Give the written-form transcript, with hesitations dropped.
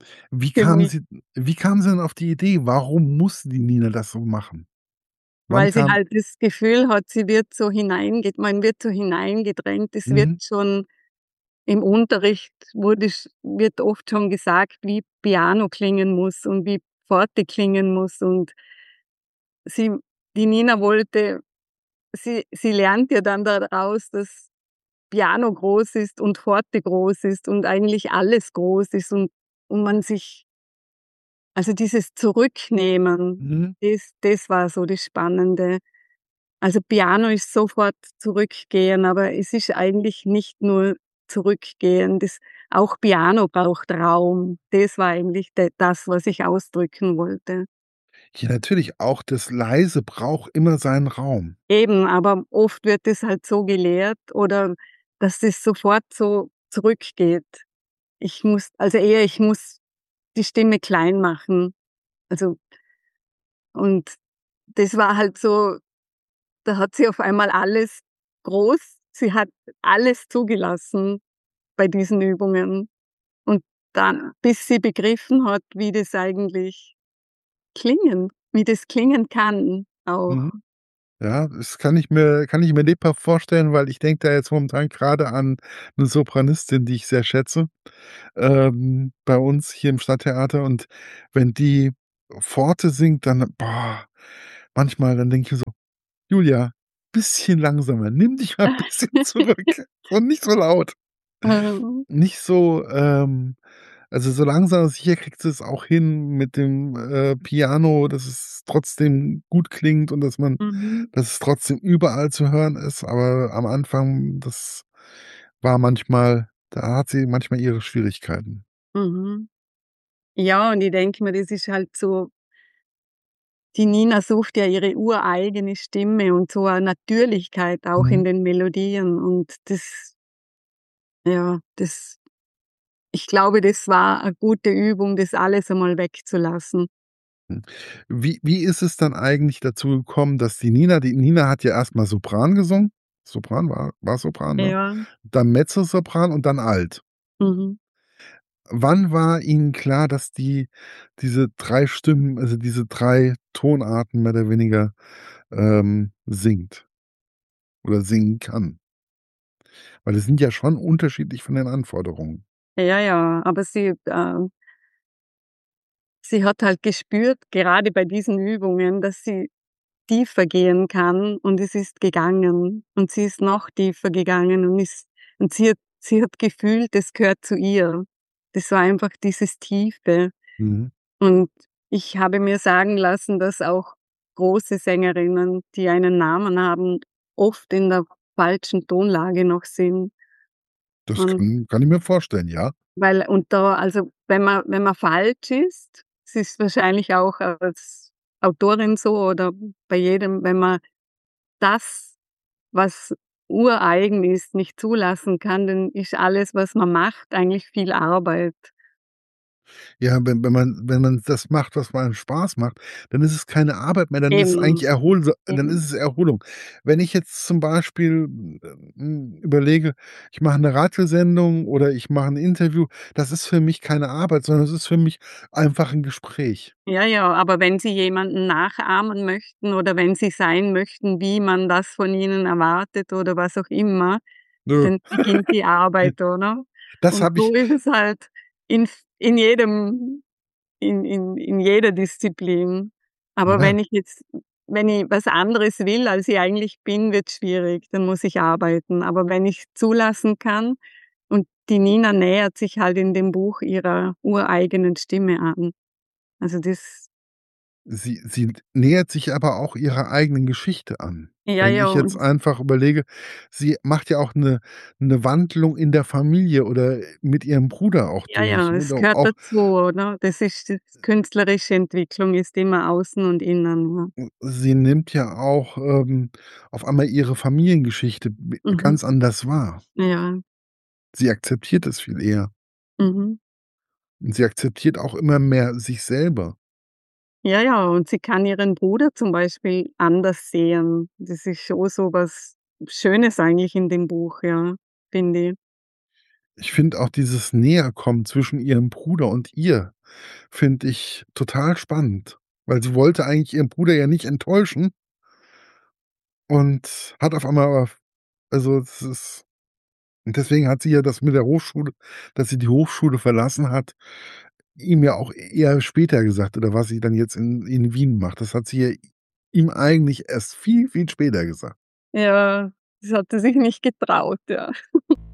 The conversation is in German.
Wie für kamen mich, Sie wie kamen Sie denn auf die Idee? Warum muss die Nina das so machen? Wann weil sie kam halt das Gefühl hat, sie wird so man wird so hineingedrängt. Es wird mhm, schon im Unterricht wird oft schon gesagt, wie Piano klingen muss und wie Forte klingen muss und sie die Nina wollte sie lernt ja dann daraus, dass Piano groß ist und Forte groß ist und eigentlich alles groß ist und man sich also dieses Zurücknehmen, mhm. das war so das Spannende. Also Piano ist sofort zurückgehen, aber es ist eigentlich nicht nur zurückgehen. Auch Piano braucht Raum. Das war eigentlich das, was ich ausdrücken wollte. Ja, natürlich, auch das Leise braucht immer seinen Raum. Eben, aber oft wird es halt so gelehrt oder dass das sofort so zurückgeht. Ich muss die Stimme klein machen. Also, und das war halt so, da hat sie auf einmal alles groß sie hat alles zugelassen bei diesen Übungen. Und dann, bis sie begriffen hat, wie das klingen kann auch. Mhm. Ja, das kann ich mir lebhaft vorstellen, weil ich denke da jetzt momentan grade an 'ne Sopranistin, die ich sehr schätze, bei uns hier im Stadttheater und wenn die Forte singt, dann boah, manchmal dann denke ich mir so: „Julia, bisschen langsamer, nimm dich mal bisschen zurück und nicht so laut.“ Ähm, Nicht so, also, so langsam aber sicher kriegt sie es auch hin mit dem, Piano, dass es trotzdem gut klingt und mhm, dass es trotzdem überall zu hören ist, aber am Anfang, das war manchmal da hat sie manchmal ihre Schwierigkeiten. mhm. Ja, und ich denke mir, das ist halt so, die Nina sucht ja ihre ureigene Stimme und so eine Natürlichkeit auch in Mhm. den Melodien und ja, ich glaube, das war eine gute Übung, das alles einmal wegzulassen. Hm. Wie ist es dann eigentlich dazu gekommen, dass die Nina hat ja erst mal Sopran gesungen. Sopran war Sopran, ne? Ja, Dann Mezzosopran und dann Alt. mhm. Wann war Ihnen klar, dass diese 3 Stimmen, also diese 3 Tonarten mehr oder weniger, singt oder singen kann? Weil die sind ja schon unterschiedlich von den Anforderungen. Ja, ja, aber sie hat halt gespürt, gerade bei diesen Übungen, dass sie tiefer gehen kann und es ist gegangen. Und sie ist noch tiefer gegangen und sie hat gefühlt, es gehört zu ihr. Das war einfach dieses Tiefe. Mhm. Und ich habe mir sagen lassen, dass auch große Sängerinnen, die einen Namen haben, oft in der falschen Tonlage noch sind. Das Und kann ich mir vorstellen, ja. also wenn man falsch ist, es ist wahrscheinlich auch als Autorin so oder bei jedem, wenn man das, was ureigen ist, nicht zulassen kann, dann ist alles, was man macht, eigentlich viel Arbeit. Ja, wenn man das macht, was einem Spaß macht, dann ist es keine Arbeit mehr, Eben, dann ist eben. es Erholung. Wenn ich jetzt zum Beispiel, überlege, ich mache 'ne Radiosendung oder ich mache 'n Interview, das ist für mich keine Arbeit, sondern es ist für mich einfach 'n Gespräch. Ja, ja, aber wenn Sie jemanden nachahmen möchten oder wenn Sie sein möchten, wie man das von Ihnen erwartet oder was auch immer, Nö. dann beginnt die Arbeit, oder? Das Und habe ich so ist es halt in jedem in jeder Disziplin. Aber ja. wenn ich was anderes will, als ich eigentlich bin, wird's schwierig, dann muss ich arbeiten. Aber wenn ich zulassen kann und die Nina nähert sich halt in dem Buch ihrer ureigenen Stimme an. Also das Sie nähert sich aber auch ihrer eigenen Geschichte an. ja, Wenn ja, ich jetzt und einfach überlege, sie macht ja auch 'ne Wandlung in der Familie oder mit ihrem Bruder auch ja, durch ja, es oder gehört auch dazu, oder? Das künstlerische Entwicklung ist immer außen und innen, sie nimmt ja auch, auf einmal ihre Familiengeschichte b ja. Mhm. ganz anders wahr. Ja, Sie akzeptiert es viel eher mhm. und sie akzeptiert auch immer mehr sich selber. Ja, ja, und sie kann ihren Bruder zum Beispiel anders sehen. Das ist schon so was Schönes eigentlich in dem Buch, ja, finde ich. Ich finde auch dieses Näherkommen zwischen ihrem Bruder und ihr. finde ich total spannend, weil sie wollte eigentlich ihren Bruder ja nicht enttäuschen und hat auf einmal aber also, das ist und deswegen hat sie ja das mit der Hochschule dass sie die Hochschule verlassen hat, ihm ja auch eher später gesagt oder was sie dann jetzt in Wien macht. Das hat sie ja ihm eigentlich erst viel, viel später gesagt. Ja, das hat sie sich nicht getraut, ja.